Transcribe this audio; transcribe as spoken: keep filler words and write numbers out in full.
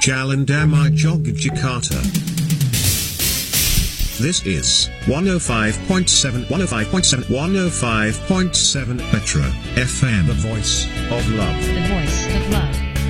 Jalan Damai Yogyakarta. This is one oh five point seven, one oh five point seven, one oh five point seven Metro F M, the voice of love. The voice of love.